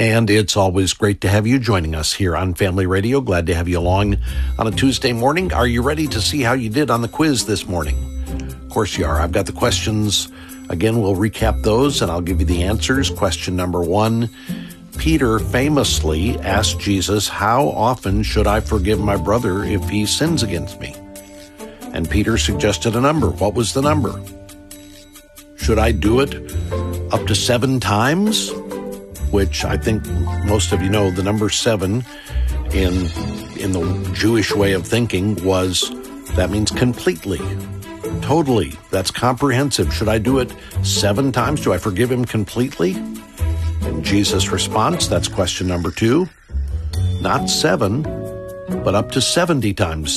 And it's always great to have you joining us here on Family Radio. Glad to have you along on a Tuesday morning. Are you ready to see how you did on the quiz this morning? Of course you are. I've got the questions. Again, we'll recap those and I'll give you the answers. Question number 1. Peter famously asked Jesus, "How often should I forgive my brother if he sins against me?" And Peter suggested a number. What was the number? Should I do it up to 7 times? Which I think most of you know, the number 7 in the Jewish way of thinking that means completely. Totally. That's comprehensive. Should I do it 7 times? Do I forgive him completely? And Jesus' response, that's question number 2. Not 7, but up to 70 times